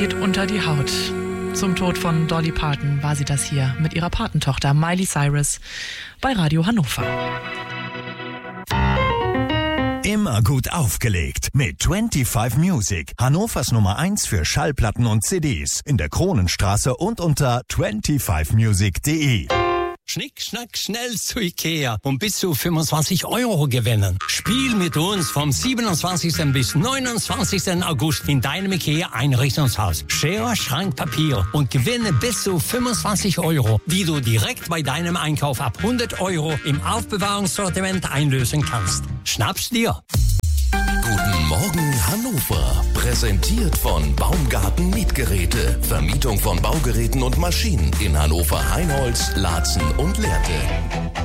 geht unter die Haut. Zum Tod von Dolly Parton war sie das hier mit ihrer Patentochter Miley Cyrus bei Radio Hannover. Immer gut aufgelegt mit 25 Music, Hannovers Nummer 1 für Schallplatten und CDs in der Kronenstraße und unter 25music.de. Schnick, schnack, schnell zu Ikea und bis zu 25 € gewinnen. Spiel mit uns vom 27. bis 29. August in deinem Ikea-Einrichtungshaus. Schere, Schrank, Papier und gewinne bis zu 25 €, die du direkt bei deinem Einkauf ab 100 € im Aufbewahrungssortiment einlösen kannst. Schnapp's dir! Guten Morgen Hannover, präsentiert von Baumgarten Mietgeräte, Vermietung von Baugeräten und Maschinen in Hannover, Heinholz, Laatzen und Lehrte.